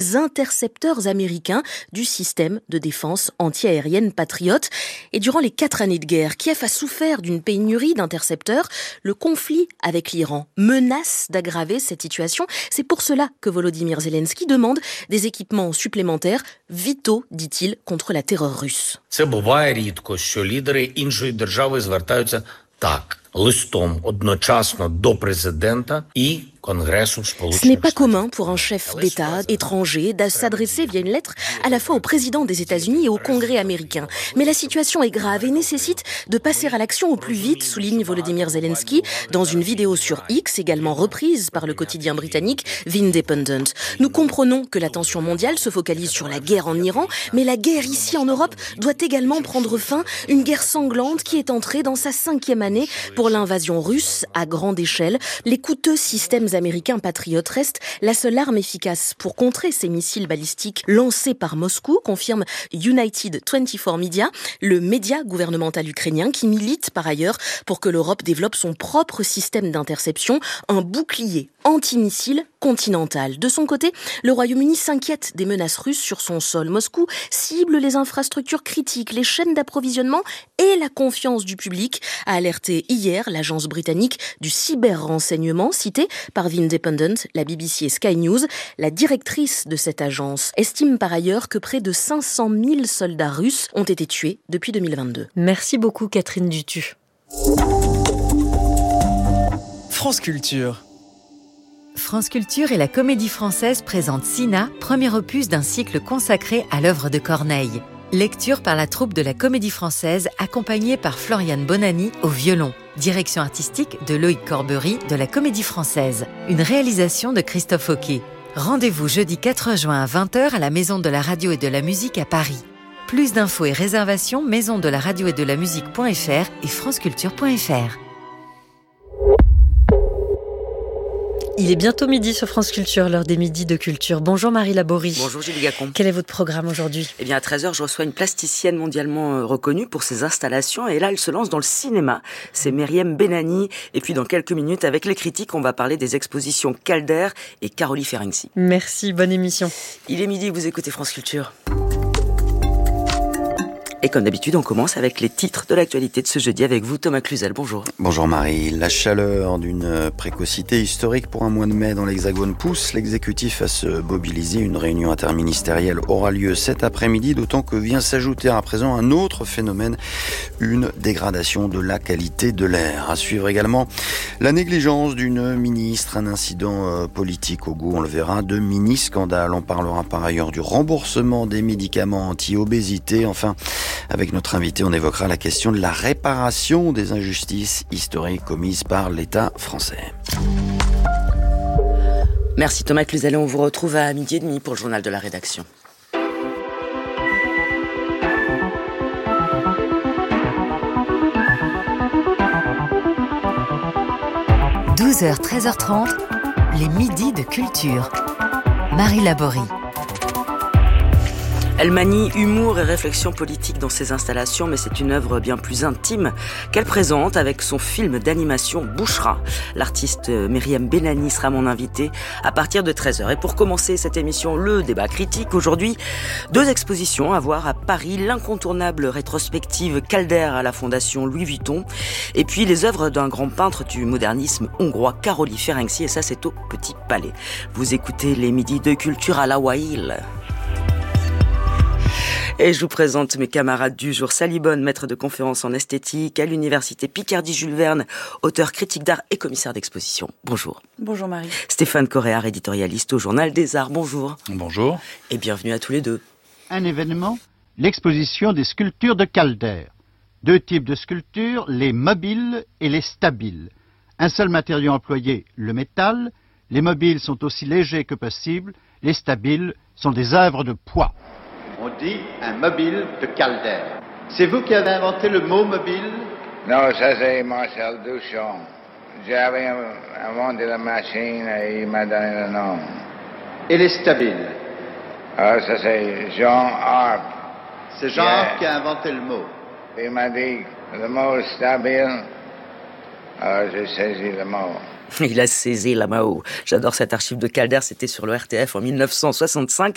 des intercepteurs américains du système de défense antiaérienne Patriot. Et durant les 4 années de guerre, Kiev a souffert d'une pénurie d'intercepteurs. Le conflit avec l'Iran menace d'aggraver cette situation. C'est pour cela que Volodymyr Zelensky demande des équipements supplémentaires, vitaux, dit-il, contre la terreur russe. Це буває рідко, що лідери іншої держави звертаються так, листом одночасно до президента і Конгрессу Сполучених Ce n'est pas Штатів. commun pour un chef d'État étranger de s'adresser via une lettre à la fois au président des États-Unis et au Congrès américain. Mais la situation est grave et nécessite de passer à l'action au plus vite, souligne Volodymyr Zelensky dans une vidéo sur X, également reprise par le quotidien britannique The Independent. Nous comprenons que la tension mondiale se focalise sur la guerre en Iran, mais la guerre ici en Europe doit également prendre fin. Une guerre sanglante qui est entrée dans sa 5e année pour l'invasion russe à grande échelle. Les coûteux systèmes américains Patriot restent la seule arme efficace pour contrer ces missiles balistiques lancés par Moscou, confirme United 24 Media, le média gouvernemental ukrainien qui milite par ailleurs pour que l'Europe développe son propre système d'interception, un bouclier antimissile continental. De son côté, le Royaume-Uni s'inquiète des menaces russes sur son sol. Moscou cible les infrastructures critiques, les chaînes d'approvisionnement et la confiance du public, a alerté hier l'agence britannique du cyber-renseignement citée par The Independent, la BBC et Sky News. La directrice de cette agence estime par ailleurs que près de 500 000 soldats russes ont été tués depuis 2022. Merci beaucoup Catherine Dutu. France Culture. France Culture et la Comédie Française présentent Sina, premier opus d'un cycle consacré à l'œuvre de Corneille. Lecture par la troupe de la Comédie Française, accompagnée par Floriane Bonani au violon. Direction artistique de Loïc Corbery de la Comédie Française. Une réalisation de Christophe Hoquet. Rendez-vous jeudi 4 juin à 20h à la Maison de la Radio et de la Musique à Paris. Plus d'infos et réservations maison de la radio et de la musique.fr et franceculture.fr. Il est bientôt midi sur France Culture, l'heure des midis de culture. Bonjour Marie Laborie. Bonjour Julie Gacon. Quel est votre programme aujourd'hui ? Eh bien à 13h, je reçois une plasticienne mondialement reconnue pour ses installations et là elle se lance dans le cinéma. C'est Myriam Benani et puis dans quelques minutes avec les critiques, on va parler des expositions Calder et Caroly Ferenczi. Merci, bonne émission. Il est midi, vous écoutez France Culture. Et comme d'habitude, on commence avec les titres de l'actualité de ce jeudi avec vous, Thomas Cluzel. Bonjour. Bonjour Marie. La chaleur d'une précocité historique pour un mois de mai dans l'Hexagone pousse l'exécutif à se mobiliser. Une réunion interministérielle aura lieu cet après-midi, d'autant que vient s'ajouter à présent un autre phénomène, une dégradation de la qualité de l'air. À suivre également la négligence d'une ministre, un incident politique au goût, on le verra, de mini-scandale. On parlera par ailleurs du remboursement des médicaments anti-obésité. Enfin, avec notre invité, on évoquera la question de la réparation des injustices historiques commises par l'État français. Merci Thomas Cluzel, on vous retrouve à 12h30 pour le journal de la rédaction. – 12h, 13h30, les midis de culture. Marie Laborie. Elle manie humour et réflexion politique dans ses installations, mais c'est une œuvre bien plus intime qu'elle présente avec son film d'animation Bouchra. L'artiste Myriam Benani sera mon invitée à partir de 13h. Et pour commencer cette émission, le débat critique. Aujourd'hui, 2 expositions à voir à Paris. L'incontournable rétrospective Calder à la Fondation Louis Vuitton. Et puis les œuvres d'un grand peintre du modernisme hongrois, Caroly Ferenczi. Et ça, c'est au Petit Palais. Vous écoutez les midis de culture à la Wail. Et je vous présente mes camarades du jour. Sally Bonne, maître de conférences en esthétique à l'université Picardie-Jules Verne, auteur critique d'art et commissaire d'exposition. Bonjour. Bonjour Marie. Stéphane Coréard, éditorialiste au Journal des Arts. Bonjour. Bonjour. Et bienvenue à tous les deux. Un événement, l'exposition des sculptures de Calder. 2 types de sculptures, les mobiles et les stabiles. Un seul matériau employé, le métal. Les mobiles sont aussi légers que possible. Les stabiles sont des œuvres de poids. On dit un mobile de Calder. C'est vous qui avez inventé le mot mobile? Non, ça c'est Marcel Duchamp. J'avais inventé la machine et il m'a donné le nom. Et les stabiles? Ah, ça c'est Jean Arp. C'est Jean Arp qui a inventé le mot. Il m'a dit le mot stabile. Alors j'ai saisi le mot. Il a saisi la mao. J'adore cette archive de Calder, c'était sur le RTF en 1965.